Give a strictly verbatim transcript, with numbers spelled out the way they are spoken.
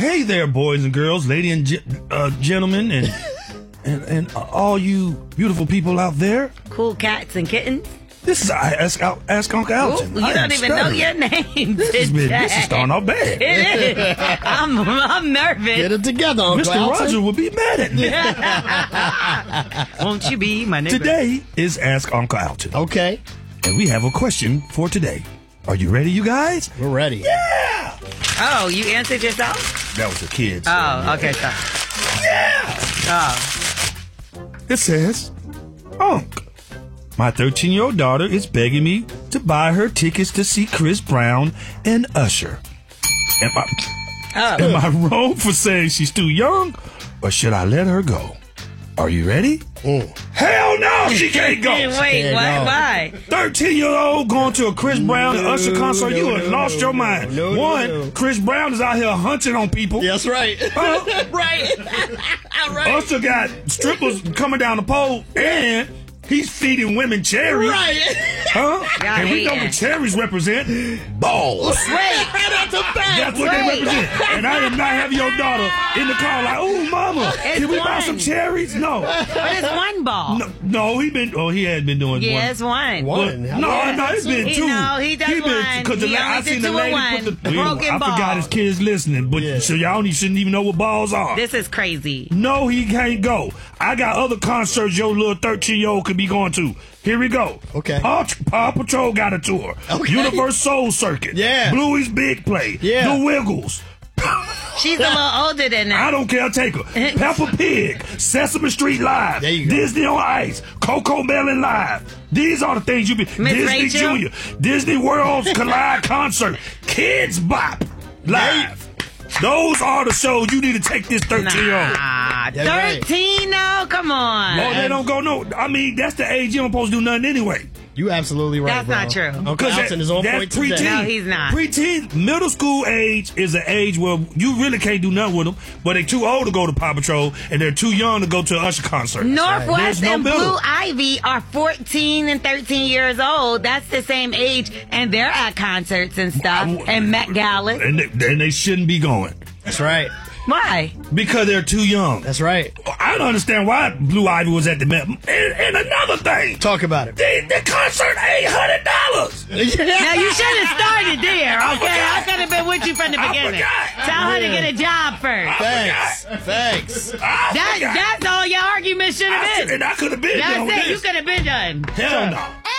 Hey there, boys and girls, ladies and ge- uh, gentlemen, and, and and all you beautiful people out there. Cool cats and kittens. This is I Ask, Ask Uncle Alton. Ooh, you I don't even stuttering. know your name. This is, been, this is starting off bad. It is. I'm, I'm nervous. Get it together, Uncle Mister Alton. Roger would be mad at me. Won't you be my neighbor? Today is Ask Uncle Alton. Okay. And we have a question for today. Are you ready, you guys? We're ready. Yeah! Oh, you answered yourself? That was a kid. Oh, yeah. okay, sorry. Yeah! Oh. It says, Unc, my thirteen-year-old daughter is begging me to buy her tickets to see Chris Brown and Usher. Am I, Oh. am I wrong for saying she's too young, or should I let her go? Are you ready? Mm. Hell no, she can't go. Wait, Can't what? go. Why? thirteen-year-old going to a Chris Brown and Usher concert, no, you have no, lost no, your no, mind. no, no, One, no. Chris Brown is out here hunching on people. That's right. Huh? right. right. Usher got strippers coming down the pole, and he's feeding women cherries. Right. Huh? Y'all And we know hating. what cherries represent. Balls. Wait. That's a fact. That's what they Wait. represent. And I am not having your daughter in the car like, oh, mama, It's can we buy one. some cherries? No. But it's one ball. No, no, he been, oh, he had been doing Yeah, one. it's one. One. No, How no, it's been He two. know, he does one. Because He I only seen did the two lady and put the. one. Broken I forgot ball. his kids listening, but Yeah. so y'all shouldn't even know what balls are. This is crazy. No, he can't go. I got other concerts your little thirteen-year-old could be going to. Here we go. Okay. Paw, Paw Patrol got a tour. Okay. Universe Soul Circuit. Yeah. Bluey's Big Play. Yeah. The Wiggles. She's a little older than I that. don't care. Take her. Peppa Pig. Sesame Street Live. There you go. Disney on Ice. Coco Melon Live. These are the things you be. Miss Disney Rachel? Junior. Disney World's Collide Concert. Kids Bop Live. Those are the shows you need to take this thirteen-year-old. Nah, That's right. thirteen? No, come on. Oh, they don't go no. I mean, that's the age you don't supposed to do nothing anyway. You absolutely right, That's bro. not true. Uncle Because Alton is on that's point preteen. today. No, he's not. Preteen, middle school age is an age where you really can't do nothing with them, but they're too old to go to Paw Patrol and they're too young to go to an Usher concert. Northwest There's no and middle. Blue Ivy are fourteen and thirteen years old. That's the same age, and they're at concerts and stuff, and Met Galas. And they, and they shouldn't be going That's right. Why? because they're too young. That's right. I don't understand why Blue Ivy was at the Met. And, and another thing, Talk about it. the, the concert eight hundred dollars. Now, you should have started there, I okay? I, forgot. could have been with you from the I beginning. forgot. Tell her to Yeah. get a job first. Thanks. Thanks. I That, forgot. that's all your argument should I have should- been. and I could have been That's done it. with You this. could have been done. Hell no.